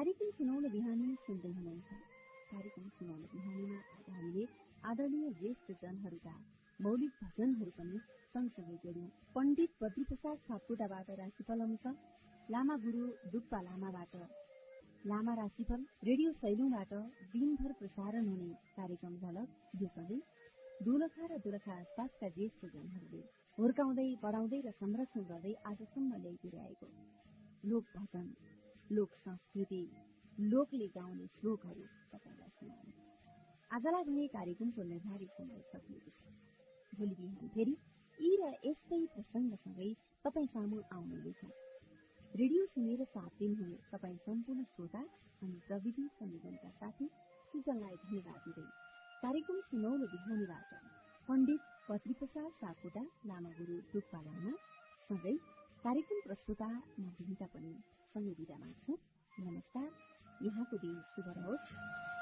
कार्यक्रम सुनाउन बिहानी सुन्दै हुनुहुन्छ। कार्यक्रम सुनाउन बिहानीमा आज हामीले आदरणीय ज्येष्ठ जनहरूका मौलिक भजनहरू पनि सँगसँगै जोड्यौं। पण्डित बद्रीप्रसाद सापकोटाबाट राशिफल अनुसार, लामा गुरु डुप्पा लामाबाट लामा राशिफल, रेडियो सैलुङबाट दिनभर प्रसारण हुने कार्यक्रम झलक, यो सँगै दोलखा र दोलखा आसपासका ज्येष्ठ जनहरूले हुर्काउँदै, बढाउँदै र संरक्षण गर्दै आजसम्म ल्याइदिरहेको लोक भजन, लोक संस्कृति, लोकले गाउने श्लोकहरू तपाईँलाई सुनाउने। आजलाई भने कार्यक्रमको निर्धारित समय सकिएको छ। भोलि बिहान फेरि यी र यस्तै प्रसंगसँगै तपाईँ सामु आउने नै छ। रेडियो सुनेर साथ दिनुहुने तपाईँ सम्पूर्ण श्रोता अनि प्रविधि संयोजनका साथी सुजनलाई धन्यवाद दिँदै कार्यक्रम सुनाउन बिहानीबाट पण्डित बद्रीप्रसाद सापकोटा, लामा गुरु डुप्पा लामा सँगै कार्यक्रम प्रस्तुता म विनिता पनि सँगै बिदा माग्छु। नमस्कार, यहाँको दिन शुभ रहोस्।